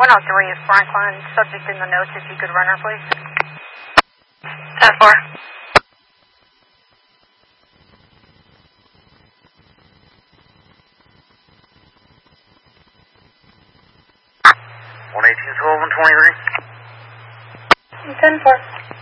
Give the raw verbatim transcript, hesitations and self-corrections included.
one oh three is Franklin, subject in the notes, if you could run her, please. ten four. one eighteen twelve, one twenty-three. ten four.